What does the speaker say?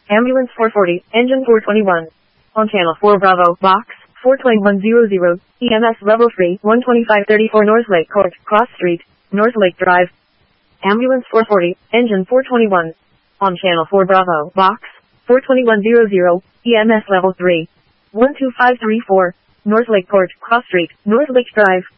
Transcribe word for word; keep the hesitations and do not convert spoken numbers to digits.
Ambulance four forty, engine four twenty-one. On channel four Bravo, box, four twenty-one hundred, E M S level three, one twenty-five thirty-four North Lake Court, Cross Street, North Lake Drive. Ambulance four forty, engine four twenty-one. On channel four Bravo, box, four twenty-one hundred, E M S level three, one two five three four, North Lake Court, Cross Street, North Lake Drive.